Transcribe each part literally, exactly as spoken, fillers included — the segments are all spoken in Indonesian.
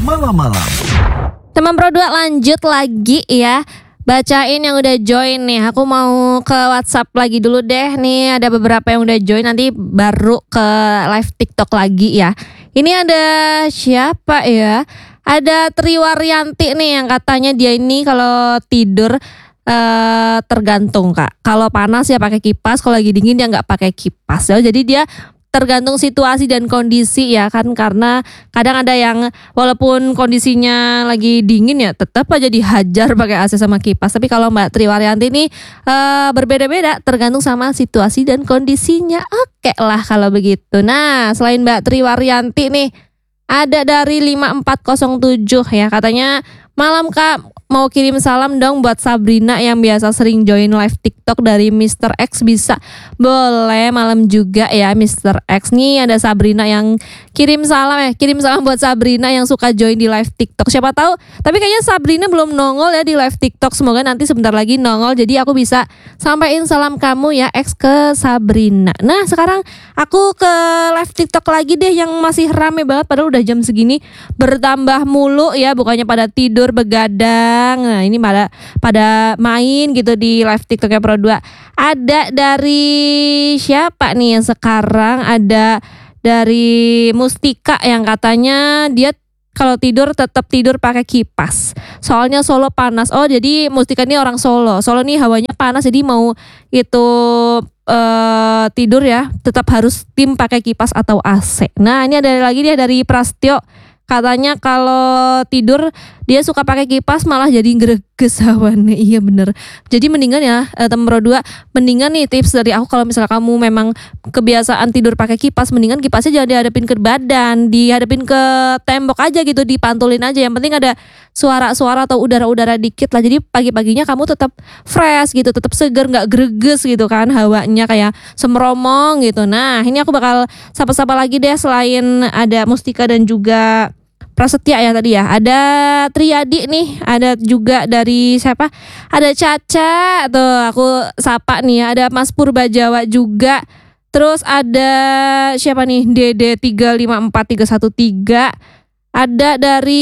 malam-malam. Teman Pro dua lanjut lagi ya. Bacain yang udah join nih. Aku mau ke WhatsApp lagi dulu deh. Nih ada beberapa yang udah join, nanti baru ke live TikTok lagi ya. Ini ada siapa ya? Ada Triwaryanti nih yang katanya dia ini kalau tidur Uh, tergantung kak. Kalau panas ya pakai kipas, kalau lagi dingin dia nggak pakai kipas. Ya, jadi dia tergantung situasi dan kondisi ya kan, karena kadang ada yang walaupun kondisinya lagi dingin ya tetap aja dihajar pakai A C sama kipas. Tapi kalau Mbak Triwaryanti ini uh, berbeda-beda tergantung sama situasi dan kondisinya. Oke lah kalau begitu. Nah selain Mbak Triwaryanti nih ada dari lima empat nol tujuh ya, katanya malam kak, mau kirim salam dong buat Sabrina yang biasa sering join live TikTok dari Mister X, bisa? Boleh malam juga ya Mister X. Nih ada Sabrina yang kirim salam ya, kirim salam buat Sabrina yang suka join di live TikTok. Siapa tahu, tapi kayaknya Sabrina belum nongol ya di live TikTok. Semoga nanti sebentar lagi nongol, jadi aku bisa sampaikan salam kamu ya X ke Sabrina. Nah sekarang aku ke live TikTok lagi deh yang masih rame banget, padahal udah jam segini bertambah mulu ya, bukannya pada tidur begadang. Nah ini pada pada main gitu di live TikToknya Pro dua. Ada dari siapa nih yang sekarang? Ada dari Mustika yang katanya dia kalau tidur tetap tidur pakai kipas. Soalnya Solo panas. Oh jadi Mustika ini orang Solo. Solo nih hawanya panas, jadi mau itu uh, tidur ya tetap harus tim pakai kipas atau A C. Nah ini ada lagi dia dari Prastyo. Katanya kalau tidur dia suka pakai kipas malah jadi greges hawannya. Iya bener. Jadi mendingan ya temen Pro dua, mendingan nih tips dari aku, kalau misalnya kamu memang kebiasaan tidur pakai kipas, mendingan kipasnya jangan dihadapin ke badan, dihadapin ke tembok aja gitu, dipantulin aja. Yang penting ada suara-suara atau udara-udara dikit lah. Jadi pagi-paginya kamu tetap fresh gitu, tetap seger, nggak greges gitu kan, hawanya kayak semromong gitu. Nah ini aku bakal sapa-sapa lagi deh, selain ada Mustika dan juga Prasetya ya tadi ya, ada Triadi nih, ada juga dari siapa, ada Caca tuh aku sapa nih ya, ada Mas Purbajawa juga, terus ada siapa nih D D tiga lima empat tiga satu tiga, ada dari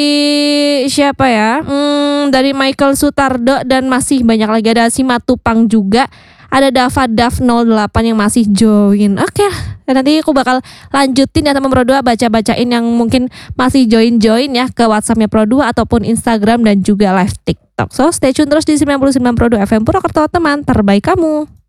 siapa ya, hmm, dari Michael Sutardo, dan masih banyak lagi, ada Simatupang juga, ada Dava Dav nol delapan yang masih join. Oke, nanti aku bakal lanjutin ya teman Pro dua, baca-bacain yang mungkin masih join-join ya ke WhatsAppnya Pro dua ataupun Instagram dan juga live TikTok. So stay tune terus di sembilan puluh sembilan Pro dua F M Purwokerto, teman terbaik kamu.